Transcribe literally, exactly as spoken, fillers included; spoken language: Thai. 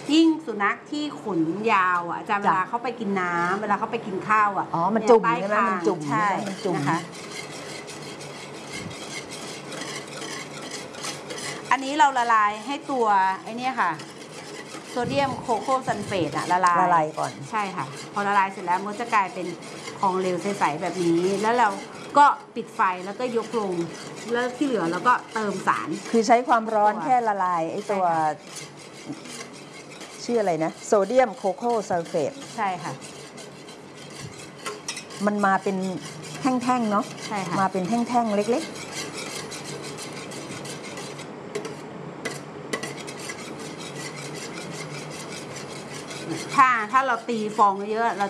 ยิ่งสุนัขที่ขนยาวอ่ะจะเวลาเขาไปกินน้ำเวลาเขาไปกินข้าวอ่ะอ๋อมันจุ่มใช่ไหมมันจุ่มใช่มันจุ่มนะคะอันนี้เราละลายให้ตัวไอ้นี่ค่ะโซเดียมโคโคซัลเฟตอะละลายละลายก่อนใช่ค่ะพอละลายเสร็จแล้วมันจะกลายเป็นของเหลวใสๆแบบนี้ แล้วเราก็ปิดไฟแล้วก็ยกลงแล้วที่เหลือเราก็เติมสารคือใช้ความร้อนแค่ละลายไอ้ตัวชื่ออะไรนะโซเดียมโคโคซัลเฟตใช่ค่ะมันมาเป็นแท่งๆเนาะใช่ค่ะมาเป็นแท่งๆเล็กๆถ้าถ้าเราตีฟองเยอะเรา